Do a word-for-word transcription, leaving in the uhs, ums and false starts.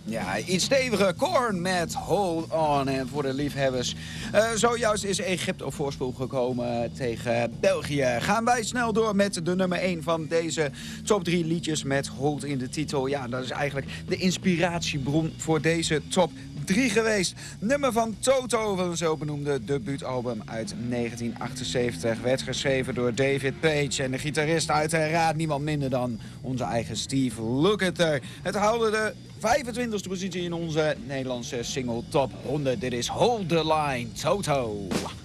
Ja, iets steviger. Korn met Hold On. En voor de liefhebbers. Uh, zojuist is Egypte op voorsprong gekomen tegen België. Gaan wij snel door met de nummer één van deze top drie liedjes met Hold in de titel. Ja, dat is eigenlijk de inspiratiebron voor deze top drie geweest. Nummer van Toto, van een zo benoemde debuutalbum uit negentien achtenzeventig. Werd geschreven door David Page. En de gitarist uiteraard niemand minder dan onze eigen Steve Lukather. Het haalde de vijfentwintigste positie in onze Nederlandse single top honderd. Dit is Hold the Line, Toto.